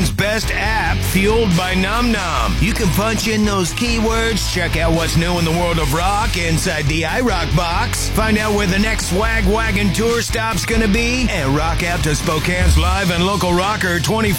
Spokane's best app, Fueled by Nom Nom. You can punch in those keywords, check out what's new in the world of rock inside the iRock box, find out where the next Swag Wagon tour stop's gonna be, and rock out to Spokane's live and local rocker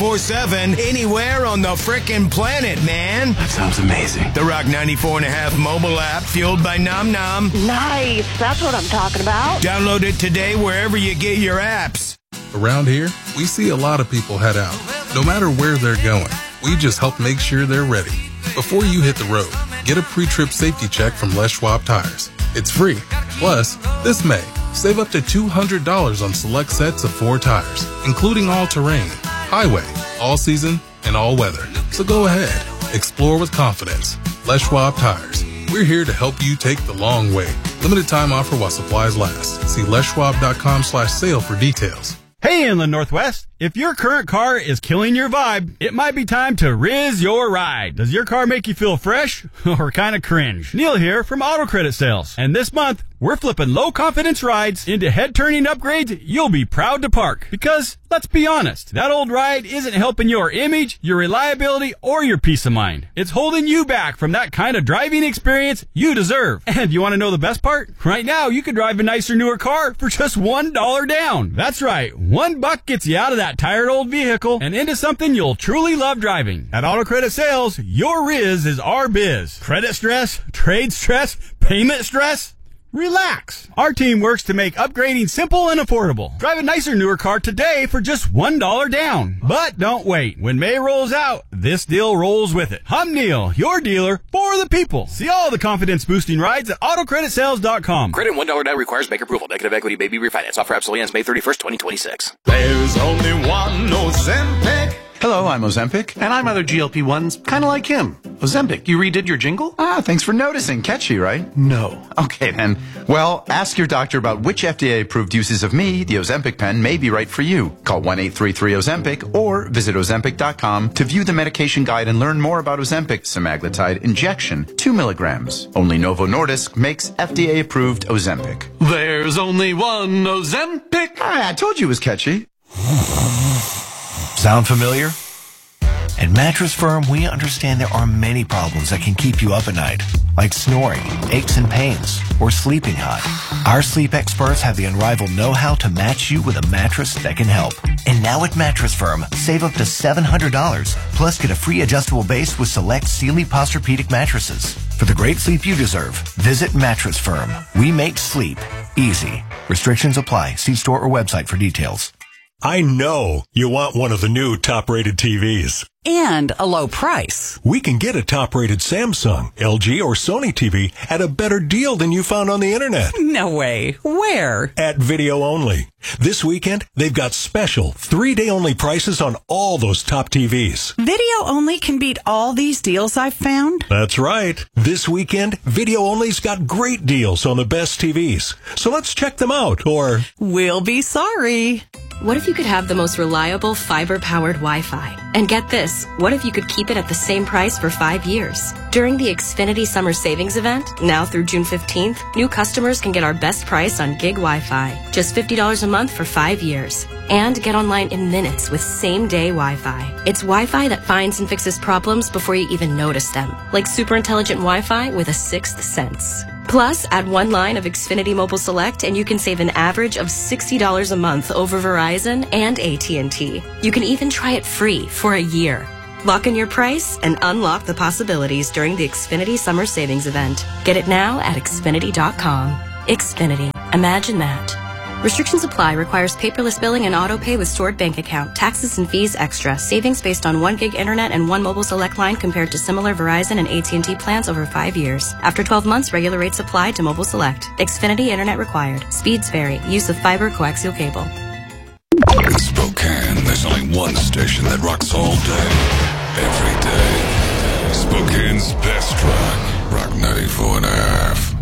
24/7 anywhere on the frickin' planet, man. That sounds amazing. The Rock 94.5 mobile app, Fueled by Nom Nom. Nice. That's what I'm talking about. Download it today wherever you get your apps. Around here, we see a lot of people head out. No matter where they're going, we just help make sure they're ready. Before you hit the road, get a pre-trip safety check from Les Schwab Tires. It's free. Plus, this May, save up to $200 on select sets of 4 tires, including all-terrain, highway, all-season, and all-weather. So go ahead. Explore with confidence. Les Schwab Tires. We're here to help you take the long way. Limited time offer while supplies last. See leschwab.com/sale for details. Hey, Inland Northwest, if your current car is killing your vibe, it might be time to Riz your ride. Does your car make you feel fresh or kind of cringe? Neil here from Auto Credit Sales. And this month, we're flipping low-confidence rides into head-turning upgrades you'll be proud to park. Because, let's be honest, that old ride isn't helping your image, your reliability, or your peace of mind. It's holding you back from that kind of driving experience you deserve. And you want to know the best part? Right now, you can drive a nicer, newer car for just $1 down. That's right, $1 gets you out of that tired old vehicle and into something you'll truly love driving. At Auto Credit Sales, your Riz is our biz. Credit stress, trade stress, payment stress? Relax. Our team works to make upgrading simple and affordable. Drive a nicer, newer car today for just $1 down. But don't wait. When May rolls out, this deal rolls with it. I'm Neil, your dealer for the people. See all the confidence-boosting rides at AutoCreditSales.com. Credit $1 down requires bank approval. Negative equity may be refinanced. Offer absolutely ends May 31st, 2026. There's only one Ozempic. Hello, I'm Ozempic. And I'm other GLP-1s, kind of like him. Ozempic, you redid your jingle? Thanks for noticing. Catchy, right? No. Okay, then. Well, ask your doctor about which FDA-approved uses of me, the Ozempic pen, may be right for you. Call 1-833-OZEMPIC or visit Ozempic.com to view the medication guide and learn more about Ozempic semaglutide injection, 2 milligrams. Only Novo Nordisk makes FDA-approved Ozempic. There's only one Ozempic. I told you it was catchy. Sound familiar? At Mattress Firm, we understand there are many problems that can keep you up at night, like snoring, aches and pains, or sleeping hot. Our sleep experts have the unrivaled know-how to match you with a mattress that can help. And now at Mattress Firm, save up to $700, plus get a free adjustable base with select Sealy Posturepedic mattresses. For the great sleep you deserve, visit Mattress Firm. We make sleep easy. Restrictions apply. See store or website for details. I know you want one of the new top-rated TVs. And a low price. We can get a top-rated Samsung, LG, or Sony TV at a better deal than you found on the internet. No way. Where? At Video Only. This weekend, they've got special 3-day-only prices on all those top TVs. Video Only can beat all these deals I've found? That's right. This weekend, Video Only's got great deals on the best TVs. So let's check them out, or... We'll be sorry. What if you could have the most reliable fiber-powered Wi-Fi? And get this, what if you could keep it at the same price for 5 years? During the Xfinity Summer Savings Event, now through June 15th, new customers can get our best price on gig Wi-Fi, just $50 a month for 5 years. And get online in minutes with same-day Wi-Fi. It's Wi-Fi that finds and fixes problems before you even notice them, like super intelligent Wi-Fi with a sixth sense. Plus, add one line of Xfinity Mobile Select and you can save an average of $60 a month over Verizon and AT&T. You can even try it free for a year. Lock in your price and unlock the possibilities during the Xfinity Summer Savings Event. Get it now at Xfinity.com. Xfinity. Imagine that. Restrictions apply. Requires paperless billing and auto pay with stored bank account. Taxes and fees extra. Savings based on 1 gig internet and 1 mobile select line compared to similar Verizon and AT&T plans over 5 years. After 12 months, regular rates apply to mobile select. Xfinity internet required. Speeds vary. Use of fiber coaxial cable. In Spokane, there's only one station that rocks all day, every day. Spokane's best rock. Rock 94.5.